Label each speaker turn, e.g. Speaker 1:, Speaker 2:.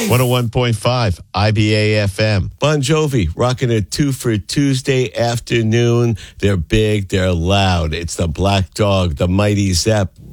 Speaker 1: 101.5 IBA FM. Bon Jovi rocking a 2 for Tuesday afternoon. They're big, they're loud. It's the Black Dog, the Mighty Zepp.